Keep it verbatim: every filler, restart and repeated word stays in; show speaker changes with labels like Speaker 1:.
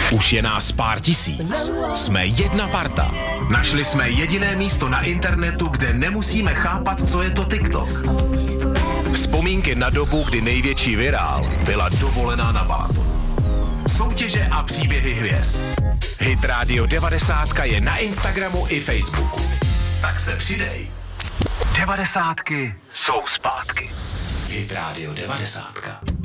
Speaker 1: Už je nás pár tisíc. Jsme jedna parta. Našli jsme jediné místo na internetu, kde nemusíme chápat, co je to TikTok. Vzpomínky na dobu, kdy největší virál byla dovolená na Balatonu. Soutěže a příběhy hvězd. Hit Radio devadesát je na Instagramu i Facebooku. Tak se přidej. Devadesátky jsou zpátky. Hit Radio devadesát.